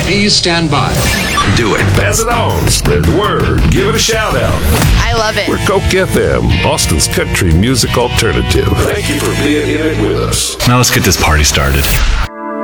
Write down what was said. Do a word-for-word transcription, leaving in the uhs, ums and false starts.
Please stand by. Do it. Pass it on. Spread the word. Give it a shout out. I love it. We're Coke F M, Austin's country music alternative. Thank you for being in it with us. Now let's get this party started.